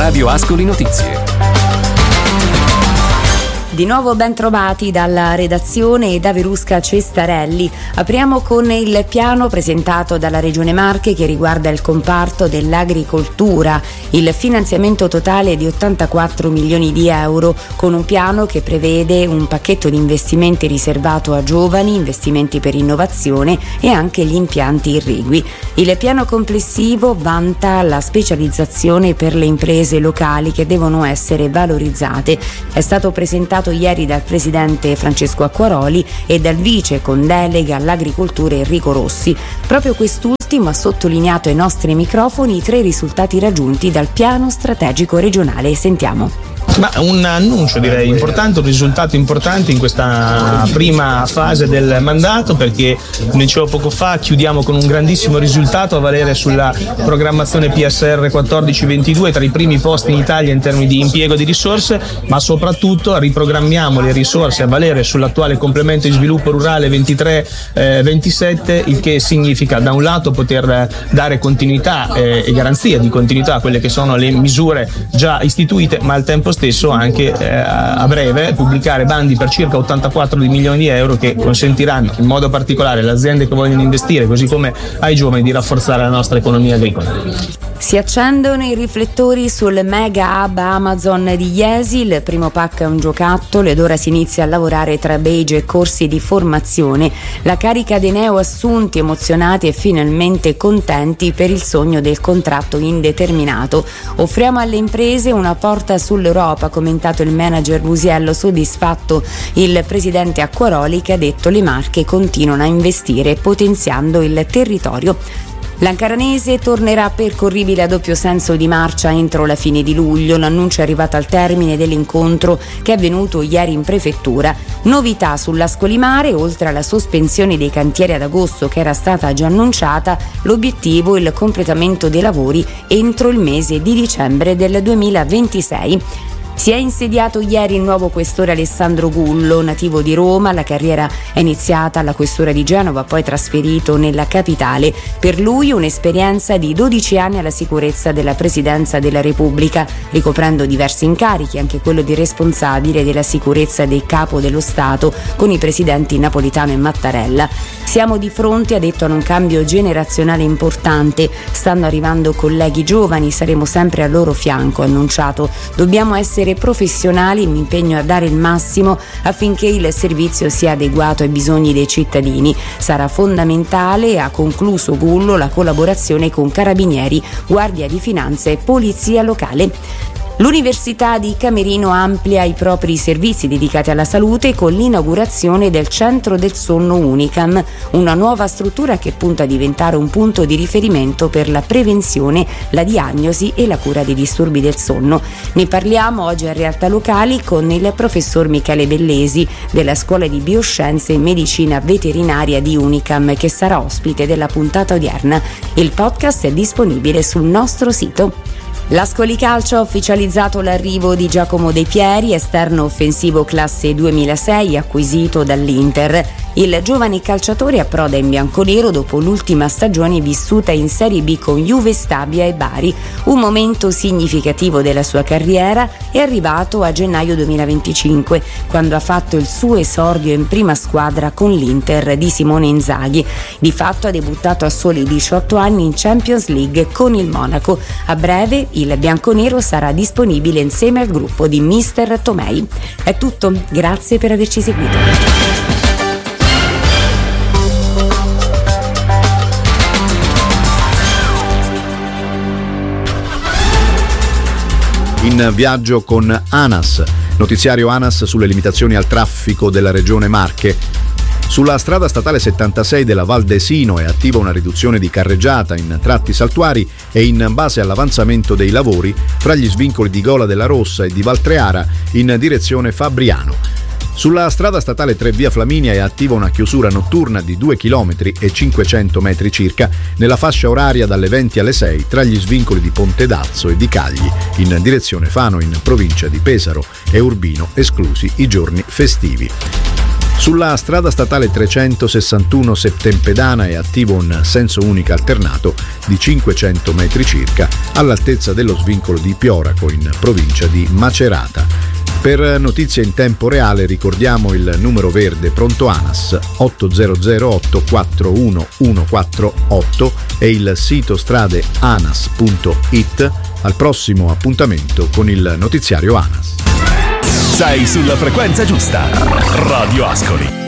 Radio Ascoli Notizie. Di nuovo ben trovati dalla redazione e da Verusca Cestarelli. Apriamo con il piano presentato dalla Regione Marche che riguarda il comparto dell'agricoltura. Il finanziamento totale è di 84 milioni di euro, con un piano che prevede un pacchetto di investimenti riservato a giovani, investimenti per innovazione e anche gli impianti irrigui. Il piano complessivo vanta la specializzazione per le imprese locali che devono essere valorizzate. È stato presentato ieri dal presidente Francesco Acquaroli e dal vice con delega all'agricoltura Enrico Rossi. Proprio quest'ultimo ha sottolineato ai nostri microfoni i 3 risultati raggiunti dal piano strategico regionale. Sentiamo. Ma un annuncio direi importante, un risultato importante in questa prima fase del mandato, perché come dicevo poco fa chiudiamo con un grandissimo risultato a valere sulla programmazione PSR 14-22, tra i primi posti in Italia in termini di impiego di risorse, ma soprattutto riprogrammiamo le risorse a valere sull'attuale complemento di sviluppo rurale 23-27, il che significa da un lato poter dare continuità e garanzia di continuità a quelle che sono le misure già istituite, ma al tempo stesso anche a breve pubblicare bandi per circa 84 milioni di euro che consentiranno in modo particolare alle aziende che vogliono investire, così come ai giovani, di rafforzare la nostra economia agricola. Si accendono i riflettori sul mega hub Amazon di Jesi. Il primo pack è un giocattolo ed ora si inizia a lavorare tra badge e corsi di formazione. La carica dei neoassunti emozionati e finalmente contenti per il sogno del contratto indeterminato. Offriamo alle imprese una porta sull'Europa, ha commentato il manager Busiello, soddisfatto il presidente Acquaroli che ha detto le Marche continuano a investire potenziando il territorio. L'Ancaranese tornerà percorribile a doppio senso di marcia entro la fine di luglio. L'annuncio è arrivato al termine dell'incontro che è avvenuto ieri in prefettura. Novità sull'Ascolimare: oltre alla sospensione dei cantieri ad agosto che era stata già annunciata, l'obiettivo è il completamento dei lavori entro il mese di dicembre del 2026. Si è insediato ieri il nuovo questore Alessandro Gullo, nativo di Roma. La carriera è iniziata alla questura di Genova, poi trasferito nella capitale. Per lui un'esperienza di 12 anni alla sicurezza della Presidenza della Repubblica, ricoprendo diversi incarichi, anche quello di responsabile della sicurezza del Capo dello Stato con i presidenti Napolitano e Mattarella. Siamo di fronte, ha detto, ad un cambio generazionale importante. Stanno arrivando colleghi giovani, saremo sempre al loro fianco, ha annunciato. Dobbiamo essere professionali, mi impegno a dare il massimo affinché il servizio sia adeguato ai bisogni dei cittadini. Sarà fondamentale, ha concluso Gullo, la collaborazione con Carabinieri, Guardia di Finanza e Polizia Locale. L'Università di Camerino amplia i propri servizi dedicati alla salute con l'inaugurazione del Centro del Sonno Unicam, una nuova struttura che punta a diventare un punto di riferimento per la prevenzione, la diagnosi e la cura dei disturbi del sonno. Ne parliamo oggi a Realtà Locali con il professor Michele Bellesi della Scuola di Bioscienze e Medicina Veterinaria di Unicam, che sarà ospite della puntata odierna. Il podcast è disponibile sul nostro sito. L'Ascoli Calcio ha ufficializzato l'arrivo di Giacomo De Pieri, esterno offensivo classe 2006 acquisito dall'Inter. Il giovane calciatore approda in bianconero dopo l'ultima stagione vissuta in Serie B con Juve, Stabia e Bari. Un momento significativo della sua carriera è arrivato a gennaio 2025, quando ha fatto il suo esordio in prima squadra con l'Inter di Simone Inzaghi. Di fatto ha debuttato a soli 18 anni in Champions League con il Monaco. A breve il bianconero sarà disponibile insieme al gruppo di Mister Tomei. È tutto, grazie per averci seguito. In viaggio con ANAS, notiziario ANAS sulle limitazioni al traffico della regione Marche. Sulla strada statale 76 della Val d'Esino è attiva una riduzione di carreggiata in tratti saltuari e in base all'avanzamento dei lavori fra gli svincoli di Gola della Rossa e di Valtreara in direzione Fabriano. Sulla strada statale 3 via Flaminia è attiva una chiusura notturna di 2 km e 500 metri circa nella fascia oraria dalle 20 alle 6 tra gli svincoli di Ponte d'Azzo e di Cagli in direzione Fano in provincia di Pesaro e Urbino, esclusi i giorni festivi. Sulla strada statale 361 Settempedana è attivo un senso unico alternato di 500 metri circa all'altezza dello svincolo di Pioraco in provincia di Macerata. Per notizie in tempo reale ricordiamo il numero verde pronto ANAS 8008 41148 e il sito stradeanas.it. Al prossimo appuntamento con il notiziario ANAS. Sei sulla frequenza giusta. Radio Ascoli.